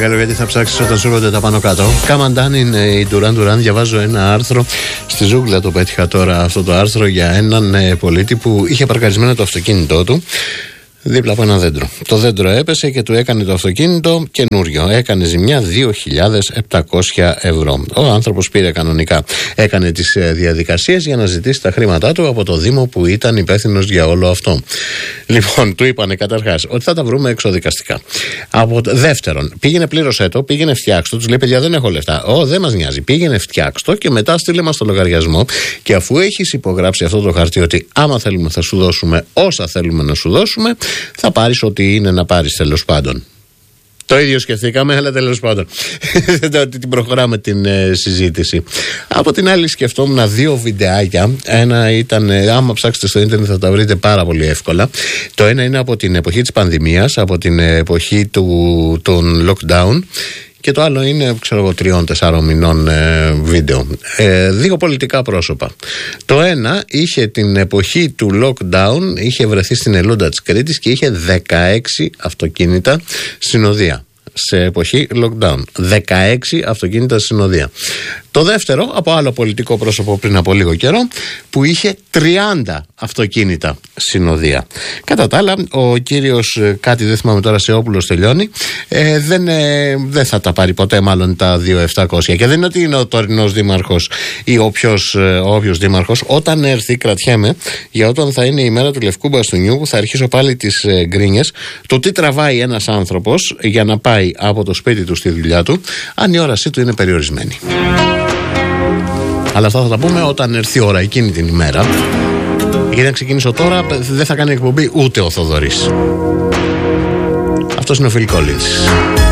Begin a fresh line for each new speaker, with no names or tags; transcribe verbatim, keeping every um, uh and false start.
παρακαλώ, γιατί θα ψάξεις όταν σου έρχονται τα πάνω κάτω. Καμαντάν είναι η Ντουράν Ντουράν. Διαβάζω ένα άρθρο στη ζούγκλα, το πέτυχα τώρα αυτό το άρθρο, για έναν ε, πολίτη που είχε παρκαρισμένο το αυτοκίνητό του δίπλα από ένα δέντρο. Το δέντρο έπεσε και του έκανε το αυτοκίνητο καινούριο. Έκανε ζημιά δύο χιλιάδες επτακόσια ευρώ. Ο άνθρωπος πήρε κανονικά, έκανε τις διαδικασίες για να ζητήσει τα χρήματά του από το Δήμο που ήταν υπεύθυνος για όλο αυτό. Λοιπόν, του είπανε καταρχάς ότι θα τα βρούμε εξοδικαστικά. Από το, δεύτερον, πήγαινε πλήρωσέ το, πήγαινε φτιάξτο. Τους λέει, παιδιά, δεν έχω λεφτά. Ω, δεν μας νοιάζει. Πήγαινε φτιάξτο και μετά στείλε μας το λογαριασμό. Και αφού έχεις υπογράψει αυτό το χαρτί ότι άμα θέλουμε θα σου δώσουμε όσα θέλουμε να σου δώσουμε, θα πάρεις ό,τι είναι να πάρεις, τέλος πάντων. Το ίδιο σκεφτήκαμε, αλλά τέλος πάντων την προχωράμε την ε, συζήτηση. Από την άλλη σκεφτόμουν δύο βιντεάκια. Ένα ήταν, ε, άμα ψάξετε στο ίντερνετ θα τα βρείτε πάρα πολύ εύκολα. Το ένα είναι από την εποχή της πανδημίας, από την εποχή του, των lockdown. Και το άλλο είναι, ξέρω εγώ, τριών-τεσσάρων μηνών ε, βίντεο. Ε, δύο πολιτικά πρόσωπα. Το ένα είχε την εποχή του lockdown, είχε βρεθεί στην Ελούντα της Κρήτης και είχε δεκαέξι αυτοκίνητα συνοδεία. Σε εποχή lockdown. δεκαέξι αυτοκίνητα συνοδεία. Το δεύτερο, από άλλο πολιτικό πρόσωπο πριν από λίγο καιρό, που είχε τριάντα αυτοκίνητα συνοδεία. Κατά τα άλλα, ο κύριος, κάτι δεν θυμάμαι τώρα, Σεόπουλος τελειώνει, ε, δεν, ε, δεν θα τα πάρει ποτέ μάλλον τα δύο χιλιάδες επτακόσια. Και δεν είναι ότι είναι ο τωρινός δήμαρχος ή όποιος, ε, όποιος δήμαρχος. Όταν έρθει, κρατιέμαι, για όταν θα είναι η μέρα του Λευκού Μπαστούνιου, που θα αρχίσω πάλι τις ε, γκρίνιες, το τι τραβάει ένας άνθρωπος για να πάει από το σπίτι του στη δουλειά του, αν η όρασή του είναι περιορισμένη. Αλλά αυτά θα τα πούμε όταν έρθει η ώρα εκείνη την ημέρα. Γιατί να ξεκινήσω τώρα, δεν θα κάνει εκπομπή ούτε ο Θοδωρής. Αυτός είναι ο Phil Collins.